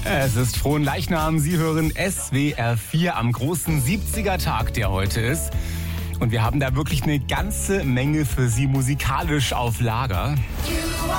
Es ist Fronleichnam. Sie hören SWR 4 am großen 70er-Tag, der heute ist. Und wir haben da wirklich eine ganze Menge für Sie musikalisch auf Lager.